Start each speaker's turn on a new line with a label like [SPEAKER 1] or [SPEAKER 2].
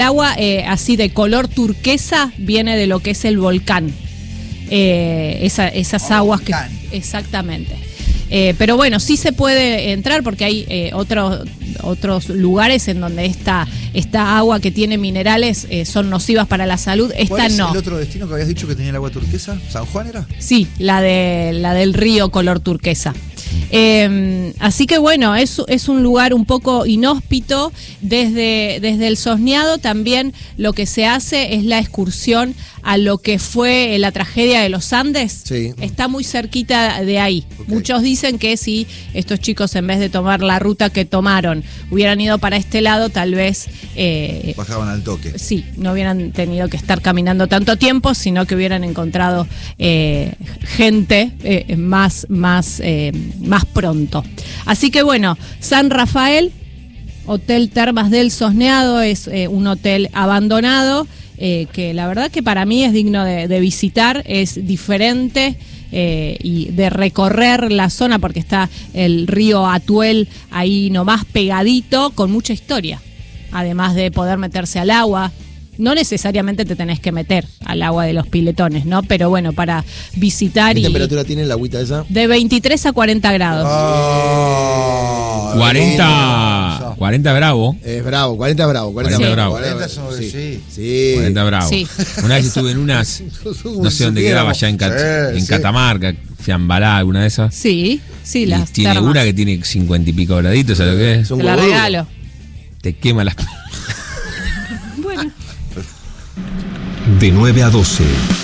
[SPEAKER 1] agua así de color turquesa viene de lo que es el volcán. Esas aguas que... Exactamente. Pero bueno, sí se puede entrar porque hay otros lugares en donde esta agua que tiene minerales son nocivas para la salud. Esta
[SPEAKER 2] ¿Cuál es
[SPEAKER 1] no.
[SPEAKER 2] el otro destino que habías dicho que tenía el agua turquesa? ¿San Juan era?
[SPEAKER 1] Sí, la del río color turquesa. Así que bueno, es un lugar un poco inhóspito. Desde el Sosneado también lo que se hace es la excursión a lo que fue la tragedia de los Andes.
[SPEAKER 3] Sí.
[SPEAKER 1] Está muy cerquita de ahí.
[SPEAKER 2] Okay.
[SPEAKER 1] Muchos dicen que si estos chicos, en vez de tomar la ruta que tomaron, hubieran ido para este lado, tal vez
[SPEAKER 2] bajaban al toque.
[SPEAKER 1] sí, no hubieran tenido que estar caminando tanto tiempo, sino que hubieran encontrado gente más pronto. Así que bueno, San Rafael, Hotel Termas del Sosneado, es un hotel abandonado que la verdad que para mí es digno de visitar, es diferente. Y de recorrer la zona porque está el río Atuel ahí nomás pegadito, con mucha historia, además de poder meterse al agua. No necesariamente te tenés que meter al agua de los piletones, ¿no? Pero bueno, para visitar.
[SPEAKER 3] ¿Qué temperatura tiene la agüita esa?
[SPEAKER 1] De 23 a 40 grados.
[SPEAKER 4] 40 bravo.
[SPEAKER 3] Es bravo, 40 bravo.
[SPEAKER 4] 40 bravo.
[SPEAKER 2] 40 son, sí.
[SPEAKER 4] 40 bravo.
[SPEAKER 1] Sí.
[SPEAKER 4] Una vez estuve en unas, no sé dónde quedaba, allá en Catamarca, Fiambalá, alguna de esas.
[SPEAKER 1] Sí,
[SPEAKER 4] Y
[SPEAKER 1] las
[SPEAKER 4] tiene
[SPEAKER 1] termas.
[SPEAKER 4] una que tiene 50 y pico graditos, ¿sabes lo que es?
[SPEAKER 3] Son
[SPEAKER 1] Te la
[SPEAKER 3] huevudos.
[SPEAKER 1] regalo.
[SPEAKER 4] Te quema las...
[SPEAKER 1] Bueno.
[SPEAKER 5] De 9 a 12.